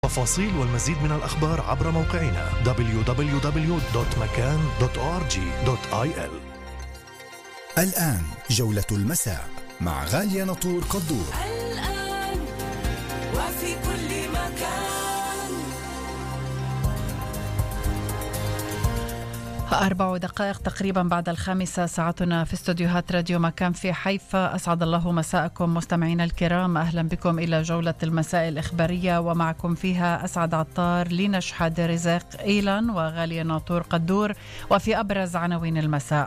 تفاصيل والمزيد من الأخبار عبر موقعنا www.makan.org.il. الآن جولة المساء مع غالية ناطور قدور. الآن وفي كل مكان. 4 دقائق تقريبا بعد 5 ساعتنا في استوديوهات راديو مكان في حيفا. أسعد الله مساءكم مستمعينا الكرام، أهلا بكم إلى جولة المساء الإخبارية، ومعكم فيها أسعد عطار، لينش حاد رزق، إيلان وغالية ناطور قدور. وفي أبرز عناوين المساء: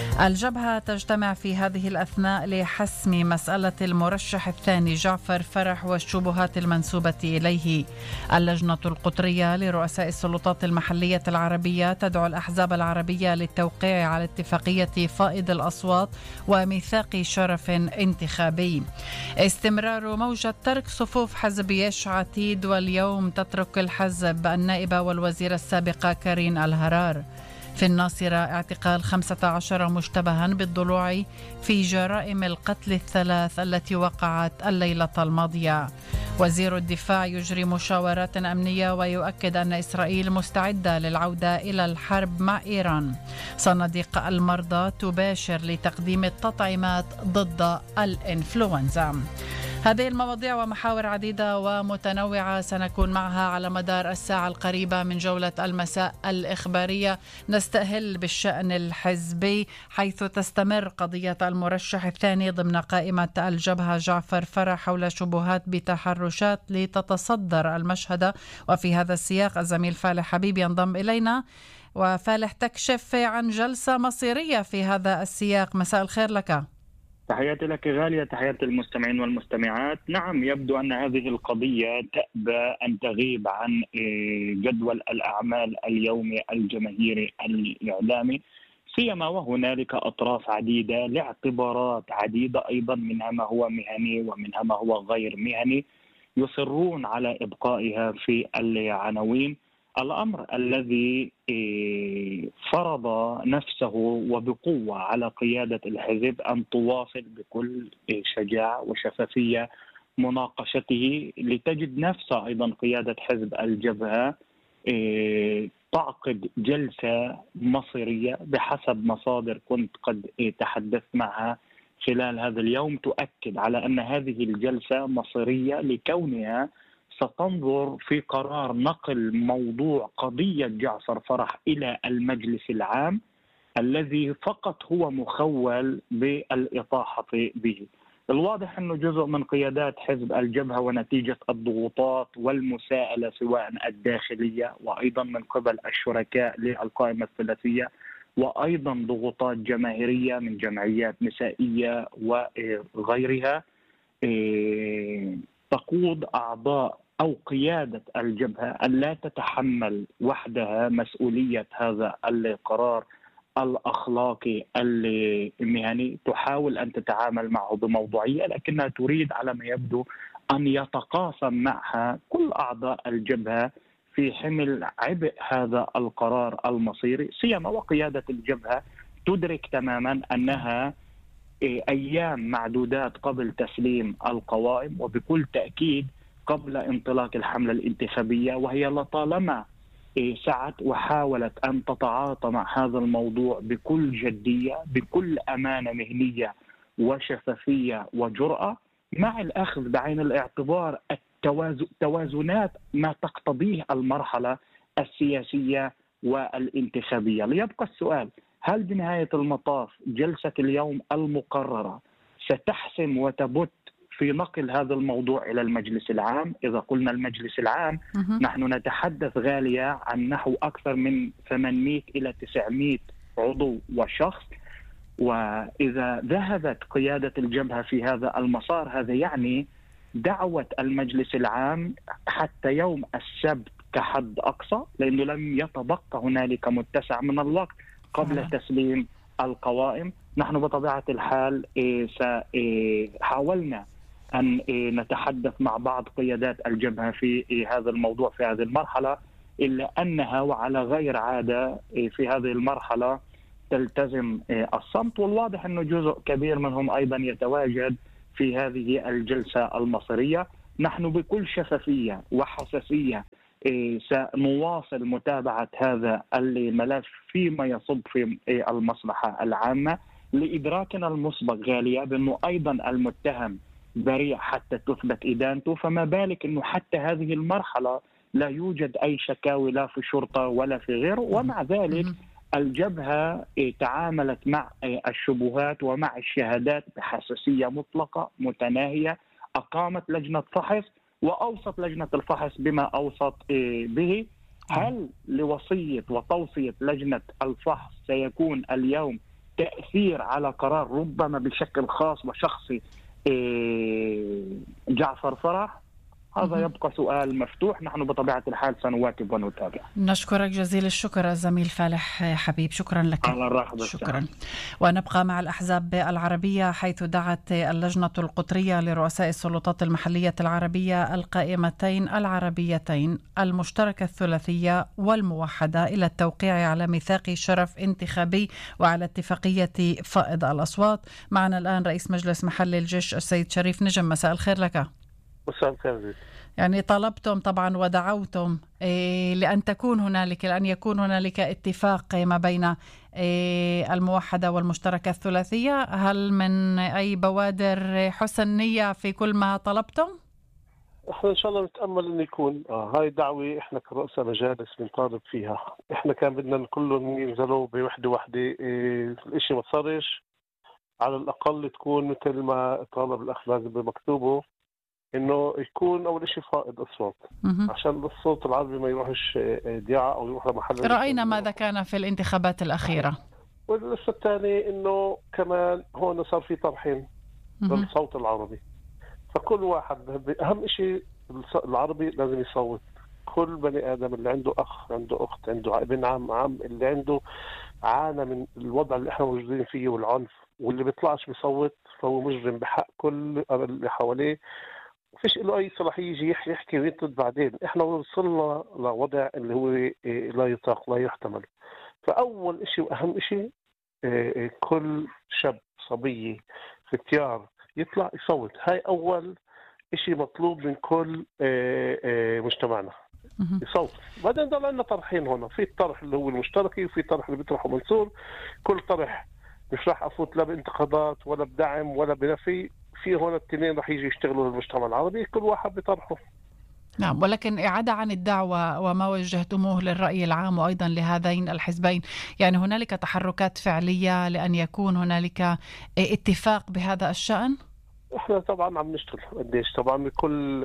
الجبهة تجتمع في هذه الأثناء لحسم مسألة المرشح الثاني جعفر فرح والشبهات المنسوبة إليه. اللجنة القطرية لرؤساء السلطات المحلية العربية تدعو الأحزاب العربية للتوقيع على اتفاقية فائض الأصوات وميثاق شرف انتخابي. استمرار موجة ترك صفوف حزب يش عتيد، واليوم تترك الحزب النائبة والوزيرة السابقة كارين الهرار. في الناصرة اعتقال 15 مشتبها بالضلوع في جرائم القتل الثلاث التي وقعت الليلة الماضية. وزير الدفاع يجري مشاورات أمنية ويؤكد أن إسرائيل مستعدة للعودة إلى الحرب مع إيران. صناديق المرضى تباشر لتقديم التطعيمات ضد الإنفلونزا. هذه المواضيع ومحاور عديدة ومتنوعة سنكون معها على مدار الساعة القريبة من جولة المساء الإخبارية. نستهل بالشأن الحزبي، حيث تستمر قضية المرشح الثاني ضمن قائمة الجبهة جعفر فرح حول شبهات بتحرشات لتتصدر المشهد. وفي هذا السياق الزميل فالح حبيب ينضم إلينا. وفالح، تكشف عن جلسة مصيرية في هذا السياق. مساء الخير لك. تحياتي لك غالية، تحياتي المستمعين والمستمعات. نعم، يبدو أن هذه القضية تأبى أن تغيب عن جدول الأعمال اليومي الجماهيري الإعلامي، سيما وهنالك أطراف عديدة لاعتبارات عديدة أيضا، منها ما هو مهني ومنها ما هو غير مهني، يصرون على إبقائها في العناوين. الأمر الذي فرض نفسه وبقوة على قيادة الحزب أن تواصل بكل شجاعة وشفافية مناقشته، لتجد نفسها أيضا قيادة حزب الجبهة تعقد جلسة مصيرية بحسب مصادر كنت قد تحدثت معها خلال هذا اليوم، تؤكد على أن هذه الجلسة مصيرية لكونها ستنظر في قرار نقل موضوع قضية جعفر فرح إلى المجلس العام، الذي فقط هو مخول بالإطاحة به. الواضح أنه جزء من قيادات حزب الجبهة ونتيجة الضغوطات والمساءلة سواء الداخلية وأيضا من قبل الشركاء للقائمة الثلاثية، وأيضا ضغوطات جماهيرية من جمعيات نسائية وغيرها، تقود أعضاء أو قيادة الجبهة أن لا تتحمل وحدها مسؤولية هذا القرار الأخلاقي المهني. تحاول أن تتعامل معه بموضوعية، لكنها تريد على ما يبدو أن يتقاسم معها كل أعضاء الجبهة في حمل عبء هذا القرار المصيري، سيما وقيادة الجبهة تدرك تماما أنها أيام معدودات قبل تسليم القوائم، وبكل تأكيد قبل انطلاق الحملة الانتخابية، وهي لطالما سعت وحاولت أن تتعاطى مع هذا الموضوع بكل جدية، بكل أمانة مهنية وشفافية وجرأة، مع الأخذ بعين الاعتبار توازنات ما تقتضيه المرحلة السياسية والانتخابية. ليبقى السؤال: هل بنهاية المطاف جلسة اليوم المقررة ستحسم وتبت في نقل هذا الموضوع إلى المجلس العام؟ إذا قلنا المجلس العام نحن نتحدث غالية عن نحو أكثر من 800 إلى 900 عضو وشخص، وإذا ذهبت قيادة الجبهة في هذا المسار، هذا يعني دعوة المجلس العام حتى يوم السبت كحد أقصى، لأنه لم يتبقى هنالك متسع من الوقت قبل تسليم القوائم. نحن بطبيعة الحال حاولنا أن نتحدث مع بعض قيادات الجبهة في هذا الموضوع في هذه المرحلة، إلا أنها وعلى غير عادة في هذه المرحلة تلتزم الصمت، والواضح أنه جزء كبير منهم أيضا يتواجد في هذه الجلسة المصيرية. نحن بكل شفافية وحساسية سنواصل متابعة هذا الملف فيما يصب في المصلحة العامة، لإدراكنا المسبق غالية بأنه أيضا المتهم بريء حتى تثبت إدانته، فما بالك أنه حتى هذه المرحلة لا يوجد أي شكاوي لا في الشرطة ولا في غيره. ومع ذلك الجبهة تعاملت مع الشبهات ومع الشهادات بحساسية مطلقة متناهية، أقامت لجنة فحص وأوصت لجنة الفحص بما أوصت به. هل لوصية وتوصية لجنة الفحص سيكون اليوم تأثير على قرار ربما بشكل خاص وشخصي جعفر فرح؟ هذا يبقى سؤال مفتوح. نحن بطبيعة الحال سنواكب ونتابع. نشكرك جزيل الشكر الزميل فالح حبيب، شكرا لك. على الرحب. شكرا. ونبقى مع الأحزاب العربية، حيث دعت اللجنة القطرية لرؤساء السلطات المحلية العربية القائمتين العربيتين المشتركة الثلاثية والموحدة إلى التوقيع على ميثاق شرف انتخابي وعلى اتفاقية فائض الأصوات. معنا الآن رئيس مجلس محلي الجيش السيد شريف نجم، مساء الخير لك. مساء الخير. يعني طلبتم طبعا ودعوتم لأن يكون هنالك اتفاق ما بين الموحدة والمشتركة الثلاثية. هل من أي بوادر حسن نية في كل ما طلبتم؟ احنا ان شاء الله نتأمل انه يكون هاي دعوة احنا كرؤساء مجالس بنطالب فيها. احنا كان بدنا كلهم ينزلوا بوحدة واحدة. الاشي ما صارش، على الأقل تكون مثل ما طالب الأخ لازم بمكتوبه، انه يكون اول شيء فائض اصوات عشان الصوت العربي ما يروحش ضياع او يروح لمحل. راينا ماذا كان في الانتخابات الاخيره. والقصه الثاني انه كمان هون صار في طرحين للصوت العربي، فكل واحد اهم شيء العربي لازم يصوت. كل بني ادم اللي عنده اخ، عنده اخت، عنده ابن عم اللي عنده عانى من الوضع اللي احنا موجودين فيه والعنف، واللي بيطلعش بيصوت فهو مجرم بحق كل اللي حواليه. فيش له أي صلاحية يجي يحكي وينتد بعدين. إحنا وصلنا لوضع اللي هو لا يطاق لا يحتمل. فأول إشي وأهم إشي كل شاب صبية فتيار يطلع يصوت. هاي أول إشي مطلوب من كل مجتمعنا، يصوت. بعدين ضل عندنا طرحين هنا، في الطرح اللي هو المشتركي وفي الطرح اللي بيطرحه منصور. كل طرح مش راح أفوت لا بانتقادات ولا بدعم ولا بنفي. في هون الاثنين رح يجي يشتغلوا للمجتمع العربي، كل واحد بطرحه. نعم، ولكن إعادة عن الدعوة وما وجهتموه للرأي العام وأيضا لهذين الحزبين، يعني هنالك تحركات فعلية لأن يكون هنالك اتفاق بهذا الشأن؟ احنا طبعا عم نشتغل قديش طبعا بكل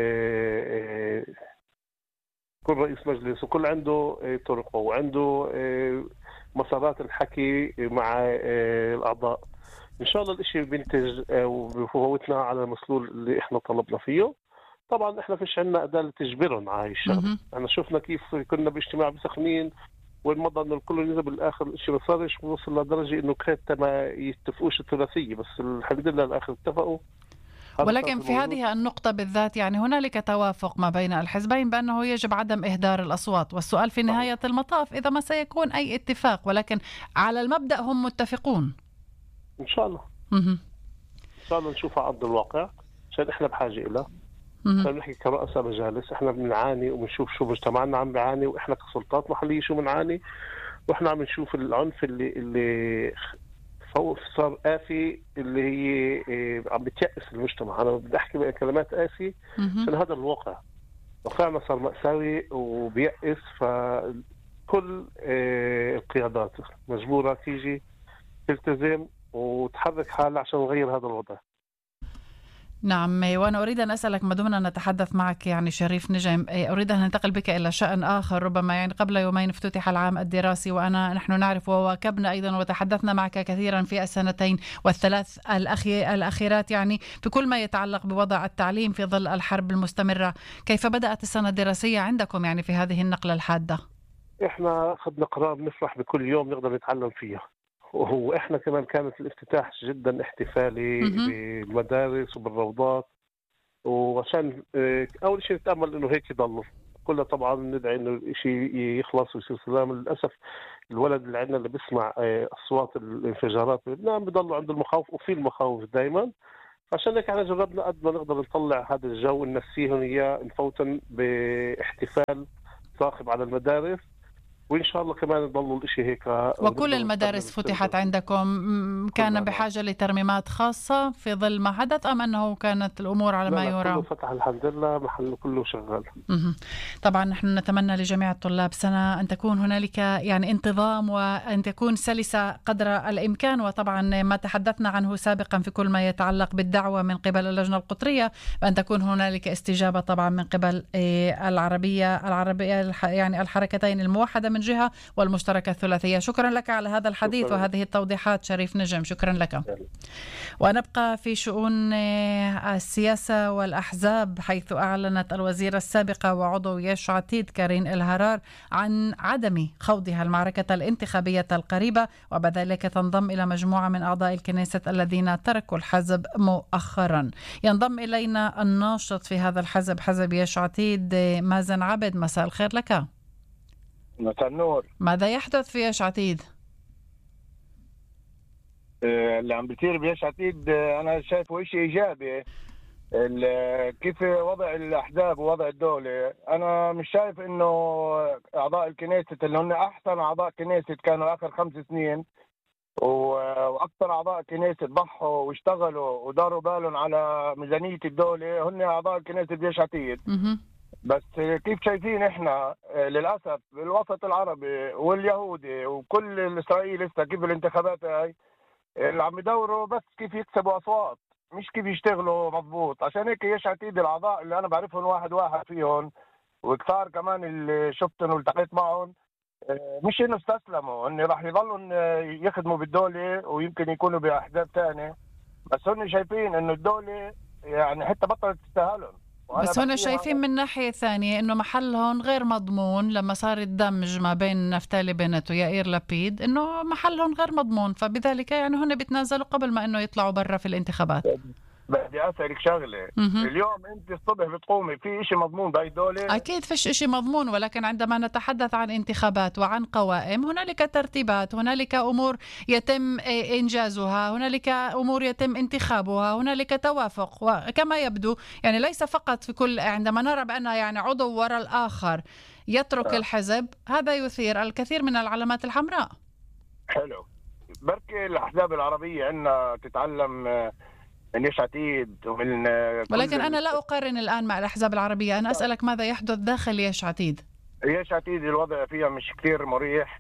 كل رئيس مجلس وكل عنده طرقه وعنده مسارات الحكي مع الأعضاء. إن شاء الله الإشي بينتج وبفوتنا على المسلول اللي إحنا طلبنا فيه. طبعا إحنا فيش عنا أداة تجبرهم على هاي الشغل. أنا شفنا كيف كنا باجتماع بسخنين والمضى إنه الكل نزل بالآخر الإشي ما صارش، وصل لدرجة إنه حتى ما يتفقوش الثلاثية، بس الحمد لله الآخر اتفقوا. ولكن في هذه النقطة بالذات يعني هنالك توافق ما بين الحزبين بأنه يجب عدم إهدار الأصوات، والسؤال في نهاية المطاف إذا ما سيكون أي اتفاق، ولكن على المبدأ هم متفقون. إن شاء الله إن شاء الله نشوفها على أرض الواقع، عشان إحنا بحاجة إلى نحكي كرؤساء مجالس. إحنا بنعاني وبنشوف شو مجتمعنا عم بيعاني، وإحنا كسلطات محلية شو بنعاني، وإحنا عم نشوف العنف اللي صار آسي، اللي هي عم بتيأس المجتمع. أنا بدي أحكي بكلمات آسي عشان هذا الواقع. واقعنا صار مأساوي وبيأس، فكل القيادات مجبورة تيجي تلتزم وتحرك حالها عشان نغير هذا الوضع. نعم، وأنا أريد أن أسألك ما دمنا نتحدث معك يعني شريف نجم، أريد أن ننتقل بك إلى شأن آخر. ربما يعني قبل يومين افتتح العام الدراسي، نحن نعرف وواكبنا أيضا وتحدثنا معك كثيرا في السنتين والثلاث الأخيرات يعني في كل ما يتعلق بوضع التعليم في ظل الحرب المستمرة. كيف بدأت السنة الدراسية عندكم يعني في هذه النقلة الحادة؟ إحنا أخذنا قرار نفرح بكل يوم نقدر نتعلم فيها، وإحنا كمان كانت الافتتاح جدا احتفالي بالمدارس وبالروضات، وعشان أول شيء نتأمل إنه هيك يضل. كلنا طبعا ندعي إنه الشيء يخلص ويصير سلام. للأسف الولد اللي عندنا اللي بيسمع أصوات الانفجارات بلبنان بيضلوا عنده المخاوف، وفي المخاوف دائما، عشان هيك احنا جربنا قد ما نقدر نطلع هذا الجو، ننسيهم اياه، نفوتن باحتفال صاخب على المدارس، وان شاء الله كمان يضلوا الاشي هيك. وكل المدارس فتحت عندكم كان بحاجة لترميمات خاصة في ظل ما حدث، أم أنه كانت الأمور على ما يرام؟ كله فتح الحمد لله، محله كله شغال. طبعا نحن نتمنى لجميع الطلاب سنة أن تكون هنالك يعني انتظام وأن تكون سلسة قدر الإمكان. وطبعا ما تحدثنا عنه سابقا في كل ما يتعلق بالدعوة من قبل اللجنة القطرية، بأن تكون هنالك استجابة طبعا من قبل العربية يعني الحركتين الموحدة من جهة والمشتركة الثلاثية. شكرا لك على هذا الحديث وهذه التوضيحات شريف نجم، شكرا لك. ونبقى في شؤون السياسة والأحزاب، حيث أعلنت الوزيرة السابقة وعضو يش عتيد كارين الهرار عن عدم خوضها المعركة الانتخابية القريبة، وبذلك تنضم إلى مجموعة من أعضاء الكنيسة الذين تركوا الحزب مؤخرا. ينضم إلينا الناشط في هذا الحزب، حزب يش عتيد، مازن عبد. مساء الخير لك. مساء النور. ماذا يحدث في يش عتيد؟ اللي عم بيصير بيش عتيد انا شايفه شيء ايجابي. كيف وضع الاحزاب ووضع الدوله، انا مش شايف انه اعضاء الكنيسة اللي هن احسن اعضاء كنيسة كانوا اخر 5 سنين واكثر اعضاء كنيسة ضحوا واشتغلوا وداروا بالهم على ميزانية الدولة هن اعضاء الكنيسة بيش عتيد. بس كيف شايفين احنا للاسف الوسط العربي واليهودي وكل الاسرائيلي لسه كيف الانتخابات هاي اللي عم يدوروا بس كيف يكسبوا اصوات، مش كيف يشتغلوا مضبوط. عشان هيك يش عتيد الاعضاء اللي انا بعرفهم واحد فيهم وكثار كمان اللي شفتهم والتقيت معهم، مش انه استسلموا، انه راح يضلوا يخدموا بالدوله ويمكن يكونوا باحزاب ثانيه، بس هم شايفين انه الدوله يعني حتى بطلت تستاهلهم. بس هنا شايفين من ناحية ثانية إنه محلهم غير مضمون لما صار الدمج ما بين نفتالي بنت ويائير لبيد، إنه محلهم غير مضمون، فبذلك يعني هن بيتنازلوا قبل ما إنه يطلعوا برا في الانتخابات. بدي أسألك شغلة. اليوم أنت الصبح بتقومي في إشي مضمون بهاي الدولة؟ أكيد فيش إشي مضمون، ولكن عندما نتحدث عن انتخابات وعن قوائم هنالك ترتيبات، هنالك أمور يتم إنجازها، هنالك أمور يتم انتخابها، هنالك توافق. وكما يبدو يعني ليس فقط في كل عندما نرى بأن يعني عضو وراء الآخر يترك الحزب، هذا يثير الكثير من العلامات الحمراء. حلو، بركي الأحزاب العربية عندنا تتعلم من يش عتيد ومن ولكن أنا لا أقارن الآن مع الأحزاب العربية، أنا أسألك ماذا يحدث داخل يش عتيد؟ يش عتيد الوضع فيها مش كثير مريح.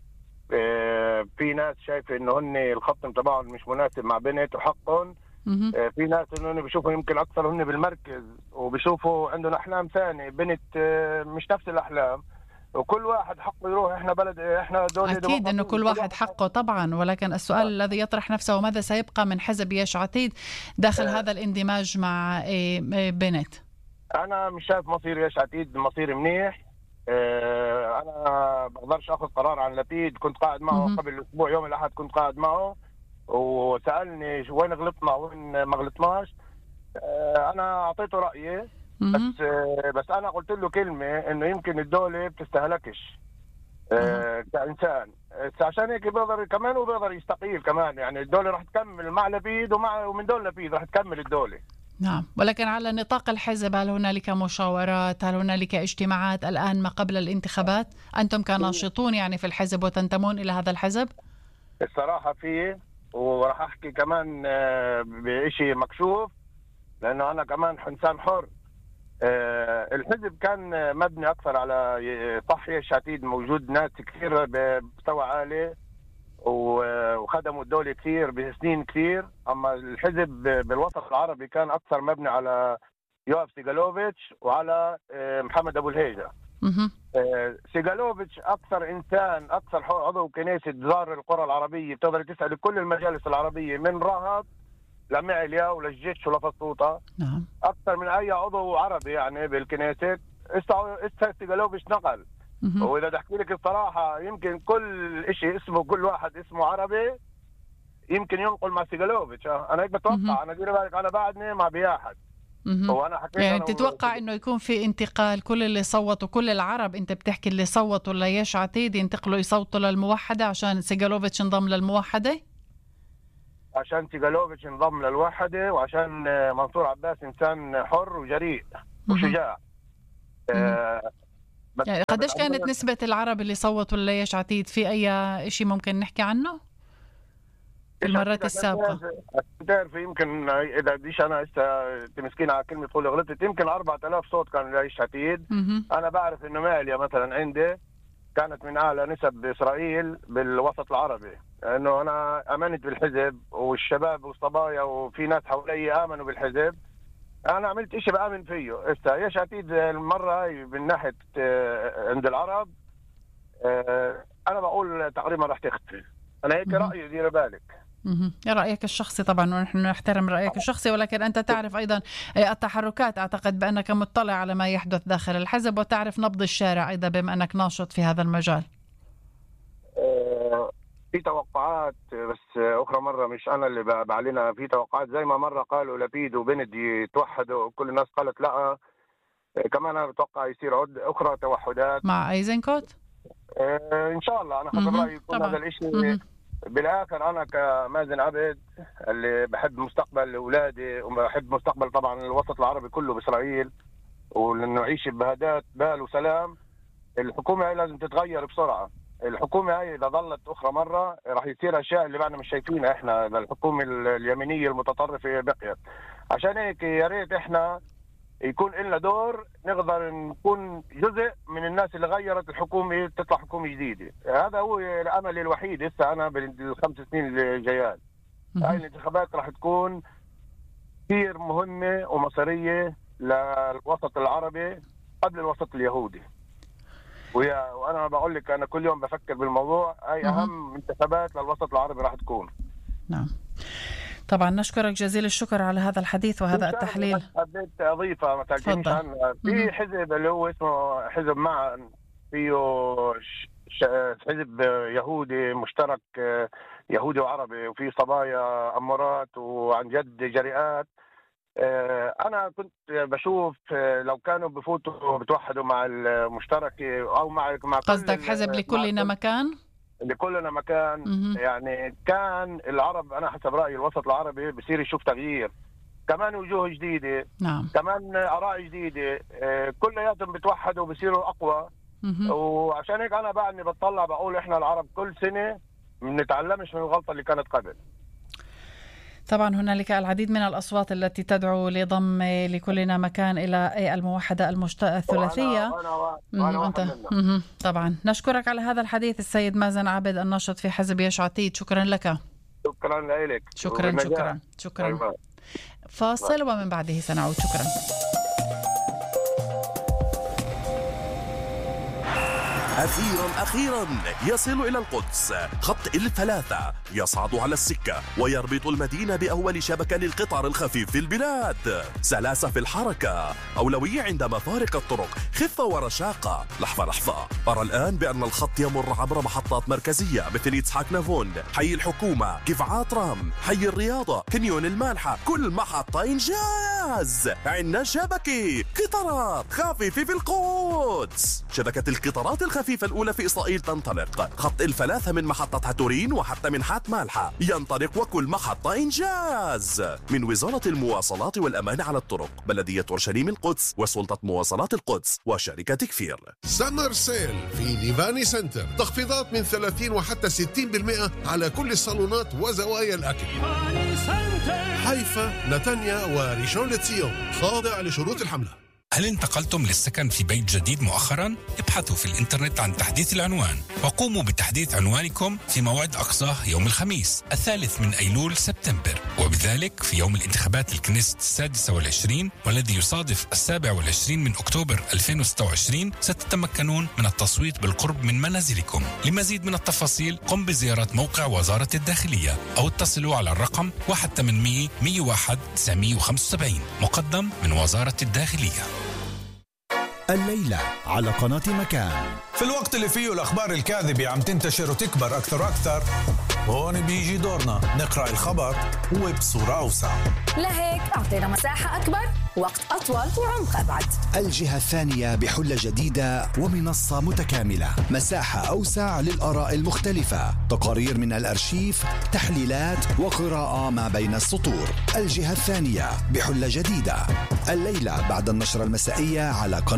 في ناس شايفة إنه هن الخط تبعهم مش مناسب مع بنت وحقهم. في ناس إنه بيشوفوا يمكن أكثر هن بالمركز وبيشوفوا عندهم أحلام ثانية، بنت مش نفس الأحلام، وكل واحد حقه يروح. احنا بلد احنا دولة اكيد انه كل واحد حقه طبعا، ولكن السؤال الذي يطرح نفسه ماذا سيبقى من حزب يش عتيد داخل هذا الاندماج مع بنت؟ انا مش شايف مصير يش عتيد مصير منيح. انا بقدرش اخذ قرار عن لبيد، كنت قاعد معه قبل اسبوع يوم الاحد، كنت قاعد معه وسالني وين غلطنا وين ما غلطناش. انا اعطيته رايي، بس انا قلت له كلمه انه يمكن الدوله بتستهلكش كانسان، عشان هيك بيقدر كمان وبيقدر يستقيل كمان. يعني الدوله راح تكمل مع لبيد ومن دول لبيد راح تكمل الدوله. نعم، ولكن على نطاق الحزب هل هنالك مشاورات، هل هنالك اجتماعات الان ما قبل الانتخابات؟ انتم كناشطون يعني في الحزب وتنتمون الى هذا الحزب؟ الصراحه فيه، وراح احكي كمان بشيء مكشوف لانه انا كمان انسان حر. الحزب كان مبني اكثر على يش عتيد، موجود ناس كثير بمستوى عالي وخدموا الدوله كثير بسنين كثير. اما الحزب بالوسط العربي كان اكثر مبني على يوآف سيغالوفيتش وعلى محمد ابو الهيجه. سيغالوفيتش اكثر انسان، اكثر عضو كنيسه زار القرى العربيه، بتقدر تسال كل المجالس العربيه من رهط لمعليا وللجيش ولفسطوطه. نعم، اكثر من اي عضو عربي يعني بالكنيسة. سيغالوفيتش نقل. واذا بدي احكي لك الصراحه يمكن كل شيء اسمه، كل واحد اسمه عربي يمكن ينقل مع سيغالوفيتش. انا هيك بتوقع. انا دير بالك انا بعدني مع بياحد. وانا حكيت يعني تتوقع انه يكون في انتقال، كل اللي صوتوا، كل العرب انت بتحكي اللي صوتوا ليش عتيد ينتقلوا يصوتوا للموحده عشان سيغالوفيتش انضم للموحده؟ عشان تيغالوفيتش انضم للوحدة، وعشان منصور عباس إنسان حر وجريء وشجاع. يعني قديش كانت نسبة العرب اللي صوتوا ليش عتيد؟ في أي شيء ممكن نحكي عنه في المرات السابقة؟ بتعرفي يمكن إذا بديش أنا هسه تمسكين على كلمة تقولي غلطت، يمكن 4000 صوت كان ليش عتيد. أنا بعرف إنه ماليا مثلا عندي كانت من أعلى نسب بإسرائيل بالوسط العربي، لأنه أنا آمنت بالحزب والشباب والصبايا وفي ناس حوالي آمنوا بالحزب. أنا عملت إشي بآمن فيه. هسه يش عتيد المرة هاي من ناحية عند العرب أنا بقول تقريبا راح تختفي. أنا هيك رأيي، دير بالك. رأيك الشخصي طبعا، ونحن نحترم رأيك الشخصي، ولكن أنت تعرف أيضا التحركات. أعتقد بأنك مطلع على ما يحدث داخل الحزب وتعرف نبض الشارع أيضا بما أنك ناشط في هذا المجال. في توقعات، بس أخرى مرة مش أنا اللي بعلنها. في توقعات زي ما مرة قالوا لبيد وبند يتوحدوا، كل الناس قالت لا. كمان أنا بتوقع يصير أخرى توحدات مع أيزنكوت إن شاء الله. أنا حسب رأيي يكون هذا الإشي. بالآخر أنا كمازن عبد اللي بحب مستقبل أولادي وبحب مستقبل طبعا الوسط العربي كله بإسرائيل، ولأنه نعيش بهداء بال وسلام. الحكومة هاي لازم تتغير بسرعة. الحكومة هاي إذا ظلت أخرى مرة راح يصير أشياء اللي بعدنا مش شايفينها إحنا. الحكومة اليمينية المتطرفة بقيت. عشان هيك يا ريت إحنا يكون لنا دور، نقدر نكون جزء من الناس اللي غيرت الحكومة، تطلع حكومة جديدة. هذا هو الأمل الوحيد هسه أنا بال5 سنين اللي جايات. هاي الانتخابات راح تكون كثير مهمة ومصيرية للوسط العربي قبل الوسط اليهودي. وأنا بقول لك أنا كل يوم بفكر بالموضوع. هاي أهم انتخابات للوسط العربي راح تكون. نعم طبعا. نشكرك جزيل الشكر على هذا الحيث وهذا التحليل. حبيت أضيفها مثلا في حزب اللي هو اسمه حزب معا، فيه حزب يهودي مشترك يهودي وعربي، وفي صبايا أمورات وعن جد جريئات. أنا كنت بشوف لو كانوا بفوتوا بتوحدوا مع المشترك أو مع قصدك حزب لكلنا مكان؟ لكلنا مكان. يعني كان العرب أنا حسب رأيي الوسط العربي بصير يشوف تغيير، كمان وجوه جديدة. نعم. كمان آراء جديدة، كلياتهم بتوحدوا وبصيروا أقوى. وعشان هيك أنا بعدني بتطلع بقول إحنا العرب كل سنة منتعلمش من الغلطة اللي كانت قبل. طبعا هنالك العديد من الأصوات التي تدعو لضم لكلنا مكان إلى الموحدة الثلاثية. طبعا نشكرك على هذا الحديث السيد مازن عابد الناشط في حزب يش عتيد. شكرا لك. شكرا لك. شكرا. فاصل ومن بعده سنعود. شكرا. أخيرا يصل إلى القدس. خط الثلاثة يصعد على السكة ويربط المدينة بأول شبكة للقطار الخفيف في البلاد. سلاسة في الحركة، أولوية عند مفارق الطرق، خفة ورشاقة. لحظة، أرى الآن بأن الخط يمر عبر محطات مركزية مثل إسحاق نافون، حي الحكومة، قفعات رام، حي الرياضة، كنيون المالحة. كل محطة إنجاز. عندنا شبكة قطارات خفيفة في القدس. شبكة القطارات الخفيفة الأولى في إسرائيل تنطلق. خط الثلاثة من محطة هاتورين وحتى منحات مالحة ينطلق، وكل محطة إنجاز. من وزارة المواصلات والأمان على الطرق، بلدية أورشليم القدس، وسلطة مواصلات القدس، وشركة كفير. سمر سيل في ليفاني سنتر، تخفيضات من 30 وحتى 60% على كل الصالونات وزوايا الأكل. حيفا، نتنيا وريشون لتسيون، خاضع لشروط الحملة. هل انتقلتم للسكن في بيت جديد مؤخرا؟ ابحثوا في الانترنت عن تحديث العنوان وقوموا بتحديث عنوانكم في موعد أقصاه يوم الخميس 3 أيلول سبتمبر، وبذلك في يوم الانتخابات الكنيست 26 والذي يصادف 27 من أكتوبر 2026 ستتمكنون من التصويت بالقرب من منازلكم. لمزيد من التفاصيل قم بزيارة موقع وزارة الداخلية أو اتصلوا على الرقم 1-800-101-975 مقدم من وزارة الداخلية. الليلة على قناة مكان. في الوقت اللي فيه الأخبار الكاذبة عم تنتشر وتكبر أكثر وأكثر، هون بيجي دورنا نقرأ الخبر وبصورة أوسع. لهيك أعطينا مساحة أكبر وقت أطول وعمق أبعد. الجهة الثانية بحلة جديدة ومنصة متكاملة، مساحة أوسع للآراء المختلفة، تقارير من الأرشيف، تحليلات وقراءة ما بين السطور. الجهة الثانية بحلة جديدة الليلة بعد النشرة المسائية على قناة